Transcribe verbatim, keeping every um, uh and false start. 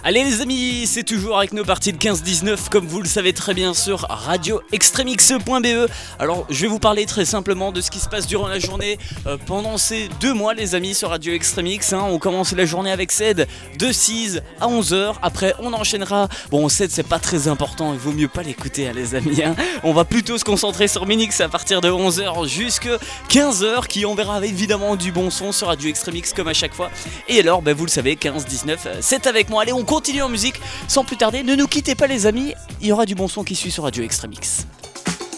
Allez les amis, c'est toujours avec nos parties de quinze dix-neuf comme vous le savez très bien sur radio extremix point b e. Alors je vais vous parler très simplement de ce qui se passe durant la journée euh, pendant ces deux mois les amis sur Radio Extremix. Hein. On commence la journée avec Ced de six à onze heures, après on enchaînera. Bon Ced c'est pas très important, il vaut mieux pas l'écouter hein, les amis. Hein. On va plutôt se concentrer sur Minix à partir de onze heures jusqu'à quinze heures qui enverra évidemment du bon son sur Radio Extremix comme à chaque fois. Et alors ben, vous le savez quinze dix-neuf c'est avec moi. Allez on continue en musique sans plus tarder, ne nous quittez pas les amis, il y aura du bon son qui suit sur Radio Extremix.